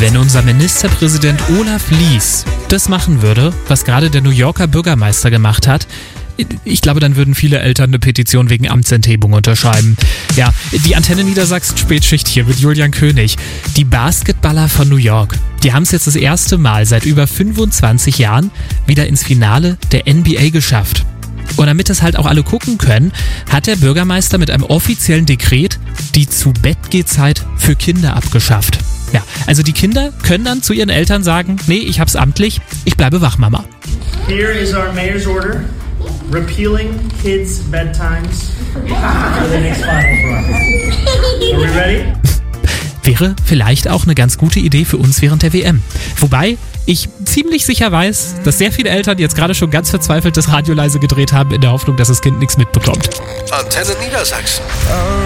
Wenn unser Ministerpräsident Olaf Lies das machen würde, was gerade der New Yorker Bürgermeister gemacht hat, ich glaube, dann würden viele Eltern eine Petition wegen Amtsenthebung unterschreiben. Ja, die Antenne Niedersachsen Spätschicht hier mit Julian König. Die Basketballer von New York, die haben es jetzt das erste Mal seit über 25 Jahren wieder ins Finale der NBA geschafft. Und damit das halt auch alle gucken können, hat der Bürgermeister mit einem offiziellen Dekret die Zu-Bett-Geh-Zeit für Kinder abgeschafft. Ja, also die Kinder können dann zu ihren Eltern sagen, nee, ich hab's amtlich, ich bleibe wach, Mama. Here is our mayor's order, repealing kids' bedtimes for the next Final Four. Are we ready? Wäre vielleicht auch eine ganz gute Idee für uns während der WM. Wobei ich ziemlich sicher weiß, dass sehr viele Eltern jetzt gerade schon ganz verzweifelt das Radio leise gedreht haben, in der Hoffnung, dass das Kind nichts mitbekommt. Antenne Niedersachsen.